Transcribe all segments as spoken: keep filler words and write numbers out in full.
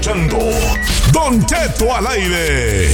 escuchando Don Cheto al aire.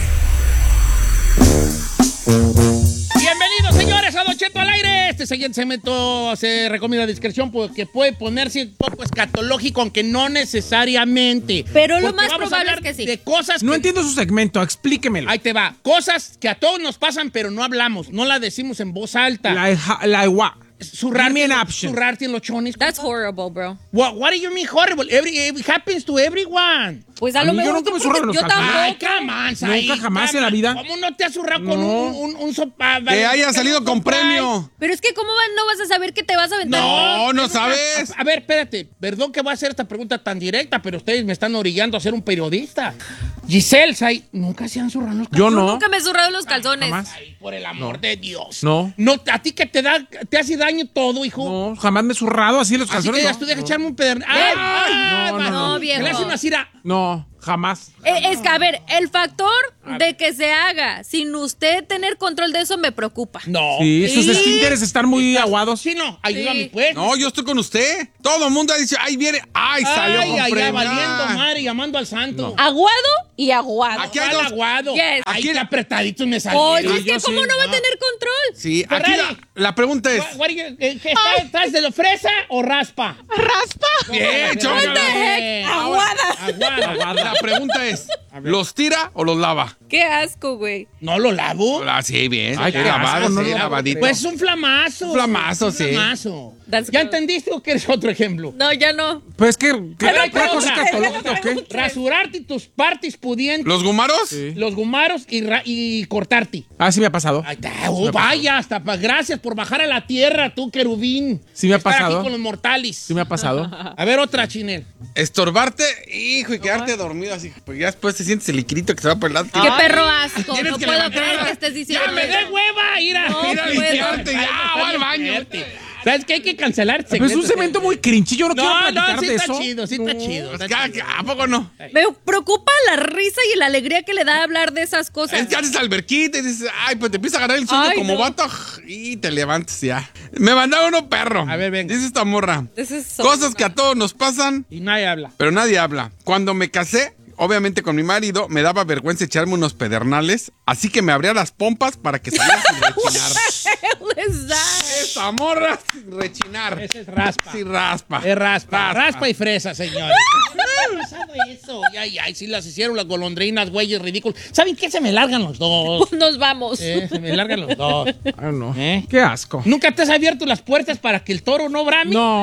Bienvenidos, señores, a Don Cheto al aire. Este siguiente segmento se recomienda discreción porque puede ponerse un poco escatológico, aunque no necesariamente. Pero lo Porque más vamos a probable hablar es que sí. de cosas No que- entiendo su segmento, explíquemelo. Ahí te va. Cosas que a todos nos pasan, pero no hablamos. No las decimos en voz alta. Like, like what? Zurrarte, Give me an en- option. zurrarte en los chonis. That's horrible, bro. What, what do you mean horrible? Every, it happens to everyone. Pues a, A lo mí yo mejor nunca tú me zurro porque en los yo calzones. Ay, tampoco. come on, Nunca Said, jamás come en la on. vida. ¿Cómo no te has zurrado con No. un, un, un sopa? Que haya salido con premio. Pero es que ¿cómo va- no vas a saber que te vas a aventar? No, no sabes. A, a ver, espérate. Perdón que voy a hacer esta pregunta tan directa, pero ustedes me están orillando a ser un periodista. Giselle, Said, ¿nunca se han zurrado los Yo Yo no. nunca me he zurrado los calzones. Jamás. Ay, por el amor de Dios. No. No, a ti que te da, te hace daño todo, hijo. No, jamás me he zurrado así los Así que calzones. digas, no. tú deja echarme un pedernal. ¡Ay! ay, no, man. no, no, viejo. Que le hace una cira. No, jamás. Eh, es que, a ver, el factor de que se haga sin usted tener control de eso me preocupa. No. Sí, esos Sí. esfínteres están muy aguados. Sí, no. Ayúdame, Sí. pues. No, yo estoy con usted. Todo el mundo ha dicho, ay, viene. Ay, salió Ay, con ay, premio. ay, valiendo madre, llamando al santo. Aguado y aguado. Aquí hay ¿Cuál dos- aguado? Yes. Ay, Aquí- qué apretaditos me salieron. Oye, Sí, es que yo ¿cómo sí. no va a Ah. tener control? Sí, aquí Ferrari. la, la pregunta es. What- what are you- eh, ¿Qué está- estás de lo fresa o raspa? Bien, chócala. Bien. Aguada. Aguada. La pregunta es, ¿los tira o los lava? Qué asco, güey. No lo lavo. Ah, sí, bien. Ay, sí, qué lavado, asco, no sí, lo lavo, lavadito. Pues es un flamazo. Un flamazo, sí. Un flamazo. That's ¿Ya gross. entendiste o quieres otro ejemplo? No, ya no. Pues que, que A ver, ahí te ¿una va cosa otra. escatológica o qué? Rasurarte tus partes pudientes, ¿Los gumaros? Sí. los gumaros y, ra- y cortarte. Ah, sí me ha pasado. Ahí está. Oh, vaya, hasta pa- gracias por bajar a la tierra, tú, querubín. Sí me ha Estar pasado. aquí con los mortales. Sí me ha pasado. A ver, otra, Chinel. Estorbarte, hijo, y quedarte dormido así. Porque ya después te sientes el liquidito que se va por el lado. Qué perro asco. tienes No que puedo levantar. creer que estés diciendo ¡Ya me eso. dé hueva! Ir a, No ir a puedo. limpiarte. Ya, Ya, va al baño. vete. ¿Sabes qué? Hay que cancelar. Pero es un cemento muy crinchi. Yo no, quiero No, platicar no, sí de está eso. chido, sí está No. chido. Pues, está ¿qué- chido. ¿A poco no? Me preocupa la risa y la alegría que le da hablar de esas cosas. Es que haces alberquita y dices, ay, pues te empieza a agarrar el sueño Ay, como no. vato y te levantas ya. Me mandaron uno perro. A ver, venga. Dice esta morra. This is so Cosas que a todos nos pasan, Y nadie habla. pero nadie habla. Cuando me casé, obviamente con mi marido, me daba vergüenza echarme unos pedernales, así que me abría las pompas para que saliera sin rechinar. What is that? Esa morra sin rechinar. Ese es raspa. Sí, raspa. Es raspa. Raspa y fresa, señores. ¿Cómo ha pasado eso? Ay, ay, sí las hicieron las golondrinas, güeyes ridículos. ¿Saben qué? Se me largan los dos. Nos vamos. Eh, se me largan los dos. Ay, no. ¿Eh? Qué asco. ¿Nunca te has abierto las puertas para que el toro no brame? No.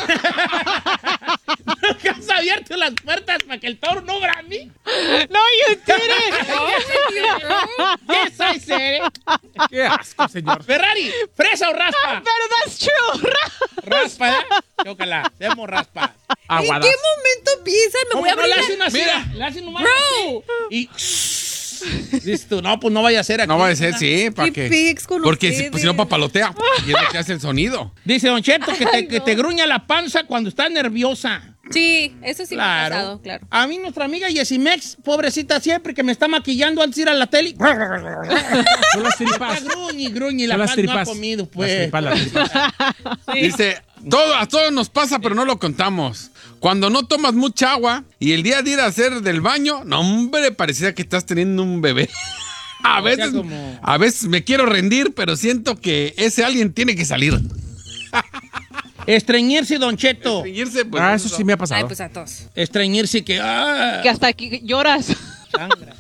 ¿Nunca has abierto las puertas para que el toro no brame? No, you did Yes, I said it. Qué asco, señor. Ferrari, ¿fresa o raspa? Pero that's true. Raspa, ¿eh? Chócala, seamos raspa. ¿En Aguadas. qué momento piensan? Me ¿Cómo voy a no abrir le la- hace una Mira. cira? Le hace nomás Bro. así. Y... Dices tú, no, pues no vaya a ser aquí. No va a ser, sí, ¿para Qué qué? pics con Porque si, ustedes. pues, si no papalotea y es lo que hace el sonido. Dice Don Cheto que te, Ay, que no. te gruña la panza cuando estás nerviosa. Sí, eso sí me ha pasado, claro. A mí nuestra amiga Yesimex, pobrecita, siempre que me está maquillando antes de ir a la tele. Son las tripas. Gruñe, y gruñe, y la Son las panza no ha tripas. comido, Las pues. tripas, las tripas. Dice, todo, a todos nos pasa, pero no lo contamos. Cuando no tomas mucha agua y el día de ir a hacer del baño, no, hombre, parecía que estás teniendo un bebé. A O sea, veces, como- a veces me quiero rendir, pero siento que ese alguien tiene que salir. Estreñirse, Don Cheto. Seguirse, pues, Ah, eso sí me ha Ay, pasado. pues a todos. Estreñirse que... Ah, Que hasta aquí lloras. sangra.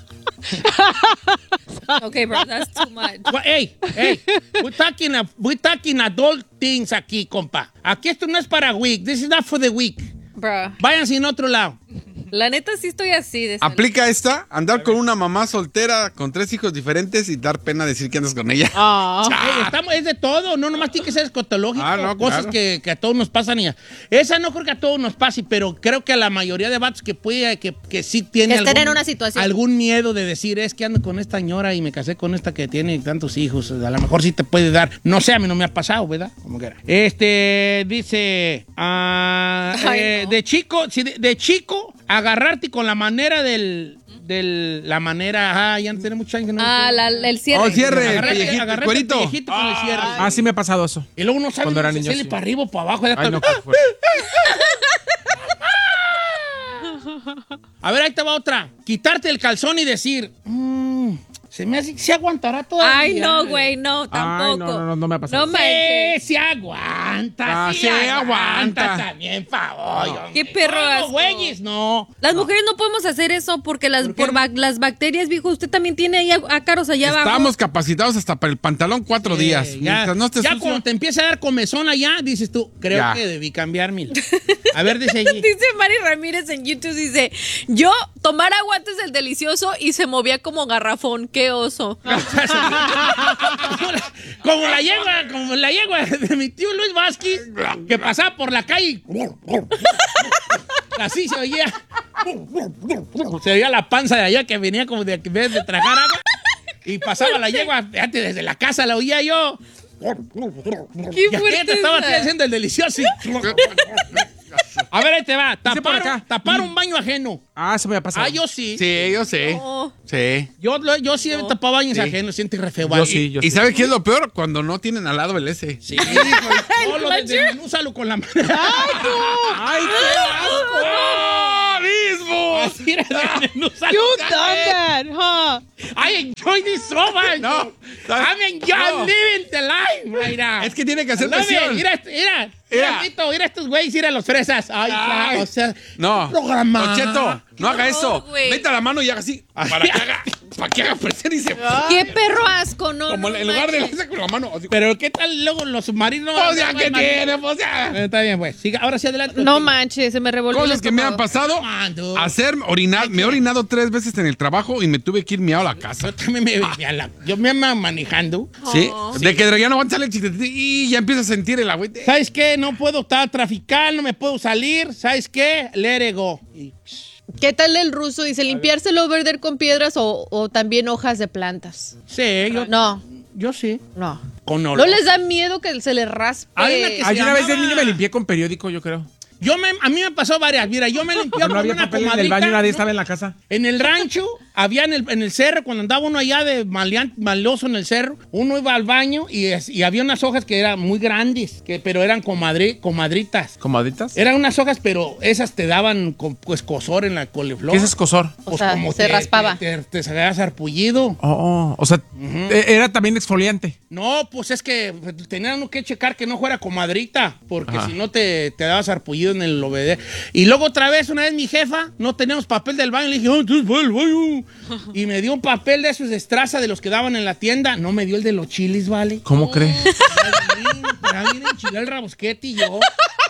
Ok, bro, that's too much. Gua- Hey, hey, we're talking, a- we're talking adult things aquí, compa. Aquí esto no es para week. This is not for the week. Bro, Váyanse en otro lado. la neta sí estoy así. De Aplica esta, andar con una mamá soltera con tres hijos diferentes y dar pena decir que andas con ella. Ah. Ey, estamos, es de todo, no nomás tiene que ser escotológico, Ah, no, cosas claro. que, que a todos nos pasan. Y a- esa no creo que a todos nos pase, pero creo que a la mayoría de vatos que puede, que, que sí tiene Que estén en una situación. algún miedo de decir, es que ando con esta señora y me casé con esta que tiene tantos hijos, a lo mejor sí te puede dar, no sé, a mí no me ha pasado, ¿verdad? Como quiera. Este, dice, ah, Ay, eh, no. de chico, sí, de, de chico, agarrarte con la manera del, del la manera, ah, ya no tiene muchos años que no. Ah, la- el cierre. Oh, el cierre. Agarrarte, el pellejito, agarrarte el cuerito. el pellejito con el cierre. Ah, sí me ha pasado eso. Y luego no sabes Cuando era si niño, hacerle sí. para arriba o para abajo. ya Ay, está- no, qué fuerte. A ver, ahí te va otra. Quitarte el calzón y decir, mmm, se me hace que se aguantará todavía. Ay, no, güey, no, tampoco. Ay, no, no, no, no me ha pasado. No manches. Sí, se aguanta. Ah, sí sí aguanta. aguanta. También, favor. No. Qué perro No, asco. güeyes, no. Las mujeres no podemos hacer eso porque las, ¿Por qué por no? ba- las bacterias, viejo, usted también tiene ahí ácaros allá abajo. Estamos capacitados hasta para el pantalón cuatro Eh, días. ya, Mientras no estés ya sucio. cuando te empieza a dar comezón allá, dices tú, creo Ya. que debí cambiármelo. A ver, dice allí. Dice Mari Ramírez en YouTube, dice, yo tomar agua antes del delicioso y se movía como garrafón, qué oso. como, la, como la yegua, como la yegua de mi tío Luis Vázquez, que pasaba por la calle y así se oía. Se oía la panza de allá que venía como de, en vez de tragar agua. Y pasaba la yegua, fíjate, desde la casa la oía yo. Qué Y aquí fuerte te estaba es. haciendo el delicioso. A ver, ahí te va. Dice por Tapar, acá. tapar un baño ajeno. Ah, eso me ha pasado. Ah, yo sí. Sí, yo sé. No. Sí. Yo, lo- yo sí he tapado baños Sí. ajenos, siento re feo. Yo ¿vale? sí, yo ¿Y sí. sabes qué es lo peor? Cuando no tienen al lado el S. Sí, no, lo de- de menúzalo con la mano. ¡Ay, qué asco! ¡Oh, mismo! Así era de menúzalo. You done that, huh? I enjoy this so much. No. I'm enjoying No. living the life right now. Es que tiene que hacer I love it. presión. Mira, mira, Mira. mira, Tito, mira estos güeyes, mira los fresas. Ay, Ay. claro, o sea, No. programa. Ocheto, no haga No, eso. güey. Meta la mano y haga así. Para que haga, para que haga presión y se. Qué perro asco, no, Como no en lugar de manches. esa con la mano. Así. Pero ¿qué tal luego los submarinos? Pues ya No, que no, no. tiene, pues ya. Eh, Está bien, pues. Siga, ahora sí adelante. No manches, se me revolvió el Cosas que me han estómago. pasado. Mando. Hacer, orinar. Me he orinado tres veces en el trabajo y me tuve que ir miado a la casa. Yo también me, me a la- yo me ando manejando. ¿Sí? De que ya no aguanta el chiste y ya empieza a sentir el agüite. ¿Sabes qué? No puedo estar traficando, no me puedo salir. ¿Sabes qué? Let it go. Y- ¿Qué tal el ruso? Dice, limpiárselo verder con piedras o, o también hojas de plantas. Sí, yo, No, yo sí. no. Con olor. ¿No les da miedo que se les raspe? Hay una que se Ay, una vez de llamaba- niño me limpié con periódico, yo creo. Yo me, a mí me pasó varias. Mira, yo me limpié Cuando no con había una papel en el comadrita, baño, nadie ¿no? estaba en la casa. En el rancho, había en el, en el cerro, cuando andaba uno allá de malean- maloso en el cerro, uno iba al baño y, es- y había unas hojas que eran muy grandes, que, pero eran comadri- comadritas. ¿Comaditas? Eran unas hojas, pero esas te daban con, pues, escosor en la coliflor. ¿Qué es escosor? O sea, se raspaba. Te, te, te salía sarpullido. Oh, oh, o sea, e- era también exfoliante. No, pues es que tenían uno que checar que no fuera comadrita, porque Ajá. si no te, te daba sarpullido en el obede. Y luego otra vez, una vez mi jefa, no teníamos papel del baño, le dije, oh, entonces voy al baño. Y me dio un papel de esos de estraza de los que daban en la tienda. No me dio el de los chilis, ¿vale? ¿Cómo cree? Pero bien enchilado el rabosquete y yo.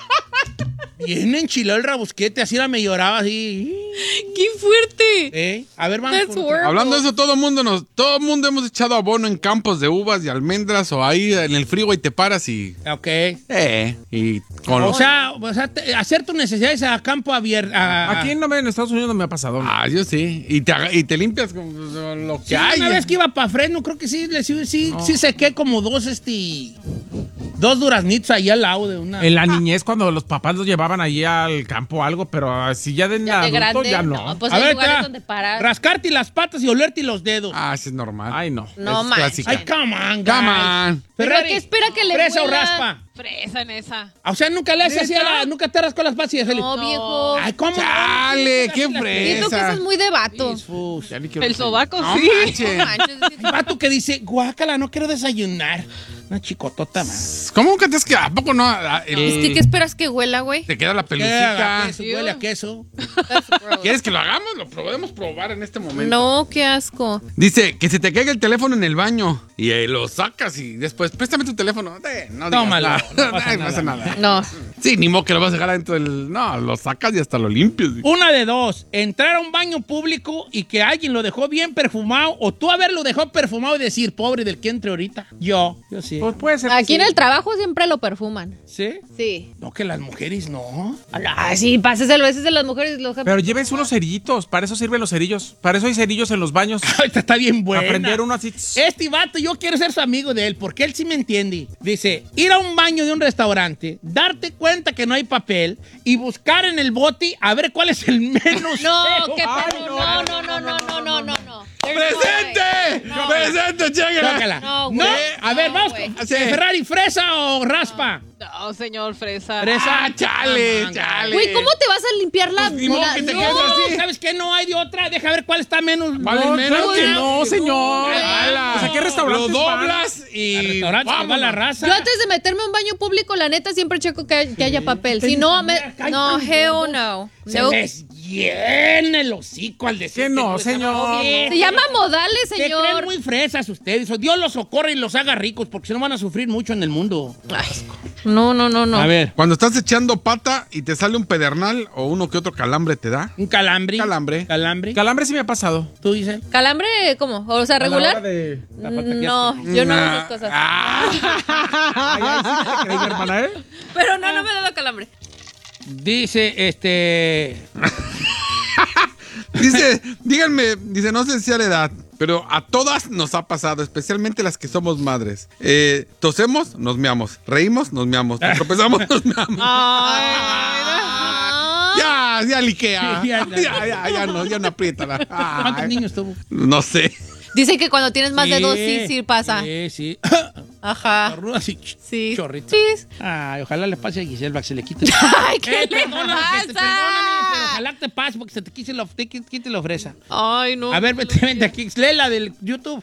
Bien enchilado el rabosquete, así la me lloraba así. ¡Qué fuerte! ¿Eh? A ver, vamos. That's con- horrible. Hablando de eso, todo mundo nos, todo mundo hemos echado abono en campos de uvas y almendras o ahí en el frío y te paras y. Ok. Eh. Y con O sea, o sea, te- hacer tus necesidades a campo abierto. a- Aquí no me, en Estados Unidos no me ha pasado. ¿no? Ah, yo sí. Y te, aga- y te limpias con lo que Sí, hay. una vez que iba para Fresno, creo que sí, le- sí, sí, sí sequé como dos, este, dos duraznitos ahí al lado de una. En la niñez, cuando los papás los llevaban allí al campo o algo, pero así ya de, Ya de adulto, grande, ya no. no. Pues A hay ver, lugares ta, donde parar. rascarte las patas y olerte los dedos. Ah, sí es normal. Ay, no. No Es manches. clásica. Ay, come on, guys. Come on. Pero Ferrari, ¿qué espera que le ¿fresa o huela? raspa? Fresa en esa. O sea, nunca le haces así a la, nunca te rascas las patas y así. No, viejo. Ay, ¿cómo? Chale, qué Siento que eso fresa. es muy de vato. Fus. Ya ni quiero El decir. sobaco, No sí. manches. No manches. Hay vato que dice, guácala, no quiero desayunar. Una chicotota más. ¿Cómo que te que a poco no? Ah, el- Es que, ¿qué esperas que huela, güey? Te queda la Huele a pelucita. queso, huele a queso. ¿Quieres que lo hagamos? Lo podemos probar en este momento. No, qué asco. Dice que se te caiga el teléfono en el baño y eh, lo sacas y después, préstame tu teléfono. Eh, no digas Tómalo, nada. no pasa Ay, no nada. pasa nada. No. Sí, ni modo que lo vas a dejar adentro del... No, lo sacas y hasta lo limpias. Una de dos, entrar a un baño público y que alguien lo dejó bien perfumado o tú haberlo dejado perfumado y decir, pobre del que entre ahorita. Yo, yo sí. Pues puede ser. Aquí en el trabajo siempre lo perfuman. ¿Sí? Sí. No, que las mujeres no. Ah, sí, pases a veces de las mujeres. Los Pero llévense unos cerillitos. Para eso sirven los cerillos. Para eso hay cerillos en los baños. Ahorita está bien buena. Aprender uno así. Este vato, yo quiero ser su amigo de él, porque él sí me entiende. Dice, ir a un baño de un restaurante, darte cuenta que no hay papel y buscar en el bote a ver cuál es el menos No, feo. qué Ay, pedo. no, No, no, no, no, no, no, no, no. There's no way. ¡Presente! No. ¡Presente, chéguela! Tócala. No, No, güey. a ver, No, vamos. güey. con- Ferrari, fresa o raspa. Oh, señor Fresa. Fresa. Ah, chale, Ah, chale. Güey, ¿cómo te vas a limpiar la... Pues, ni modo la- que te no. quedes así. ¿Sabes qué? No hay de otra. Deja ver cuál está menos. ¿Cuál es No, menos? claro que no, señor. Ay, mala. O sea, ¿qué restaurantes Lo van? doblas Al y restaurante que va vámonos. la raza. Yo antes de meterme a un baño público, la neta, siempre checo que, que haya papel. Si no, me... No, hell no. Se No. les llena el hocico al decir Que no, les señor. hago bien. Se llama modales, Se creen señor. muy fresas ustedes. Dios los socorre y los haga ricos porque si no van a sufrir mucho en el mundo. No, no, no, no. A ver, Cuando estás echando pata y te sale un pedernal o uno que otro calambre te da. un calambre. Calambre. Calambre. Calambre sí me ha pasado. ¿Tú dices? ¿Calambre cómo? O sea, A la hora ¿regular? de- No, yo no hago esas cosas. Ah, Ay, ay, sí te creí, mi hermana, ¿eh? Pero no, no me ha dado calambre. Dice, este... dice, díganme, dice, no sé si sea la edad, pero a todas nos ha pasado, especialmente las que somos madres. Eh, tosemos, nos meamos. Reímos, nos meamos. Nos tropezamos, nos meamos. Ya, ya liquea. Sí, ya, Ya, ya. ya, ya, no, ya no aprieta. la- ¿Cuántos Ay, niños tuvo? No sé. Dice que cuando tienes más de dos, sí, sí pasa. Sí, sí. Ajá. Ruda, sí. Sí. Chorrito. Sí. Ay, ojalá le pase a Giselle para que se le quite. Ay, ¿qué Eh, le perdóname, que te- pasa? perdóname, pero ojalá te pase porque se te quite la, te quite la fresa. Ay, no. A ver, vete, vente aquí. Lee la del YouTube.